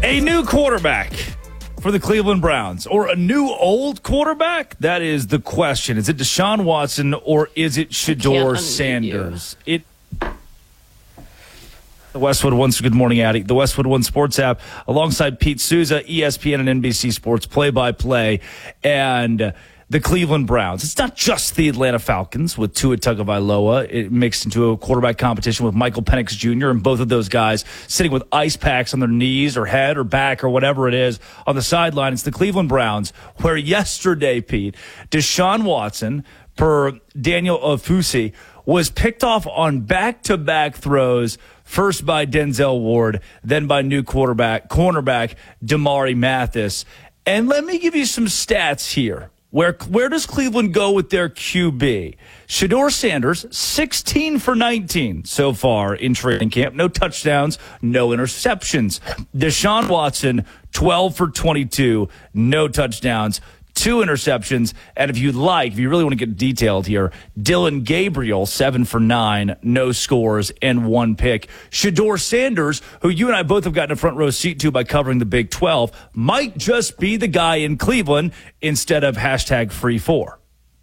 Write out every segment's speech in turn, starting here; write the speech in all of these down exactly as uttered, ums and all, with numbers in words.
A new quarterback for the Cleveland Browns, or a new old quarterback? That is the question. Is it Deshaun Watson or is it Shedeur Sanders? You. It. The Westwood One, good morning, Addy. The Westwood One Sports app, alongside Pete Souza, E S P N and N B C Sports play-by-play, and the Cleveland Browns. It's not just the Atlanta Falcons with Tua Tagovailoa. It mixed into a quarterback competition with Michael Penix Junior and both of those guys sitting with ice packs on their knees or head or back or whatever it is on the sideline. It's the Cleveland Browns, where yesterday, Pete, Deshaun Watson, per Daniel Ofusi, was picked off on back-to-back throws, first by Denzel Ward, then by new quarterback, cornerback Damari Mathis. And let me give you some stats here. Where where does Cleveland go with their Q B? Shedeur Sanders, sixteen for nineteen so far in training camp. No touchdowns, no interceptions. Deshaun Watson, twelve for twenty-two, no touchdowns, two interceptions. And if you'd like, if you really want to get detailed here, Dylan Gabriel, seven for nine, no scores, and one pick. Shedeur Sanders, who you and I both have gotten a front row seat to by covering the Big twelve, might just be the guy in Cleveland instead of hashtag free four.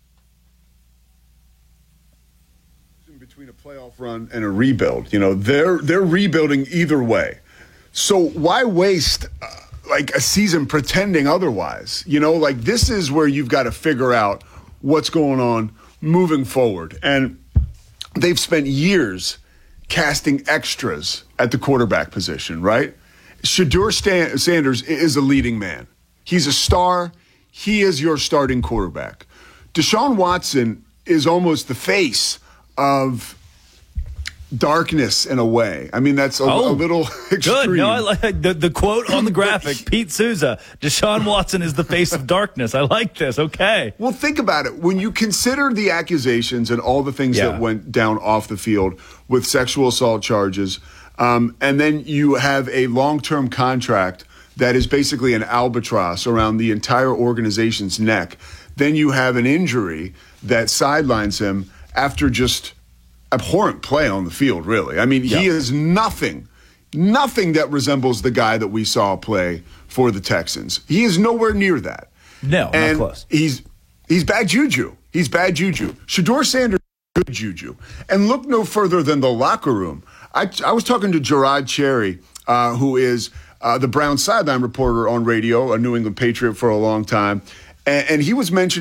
Between a playoff run and a rebuild, you know, they're they're rebuilding either way. So why waste uh, like a season pretending otherwise? You know, like this is where you've got to figure out what's going on moving forward. And they've spent years casting extras at the quarterback position, right? Shedeur Stan- Sanders is a leading man. He's a star. He is your starting quarterback. Deshaun Watson is almost the face of darkness in a way. I mean, that's a, oh, a little extreme. Good. No, I like the, the quote on the graphic. Pete Souza, Deshaun Watson is the face of darkness. I like this. Okay. Well, think about it. When you consider the accusations and all the things yeah. that went down off the field with sexual assault charges, um, and then you have a long-term contract that is basically an albatross around the entire organization's neck, then you have an injury that sidelines him after just abhorrent play on the field, really. I mean, yep. he is nothing, nothing that resembles the guy that we saw play for the Texans. He is nowhere near that. No, and not close. He's, he's bad juju. He's bad juju. Shedeur Sanders is good juju. And look no further than the locker room. I, I was talking to Gerard Cherry, uh, who is uh, the Browns sideline reporter on radio, a New England Patriot for a long time, and, and he was mentioning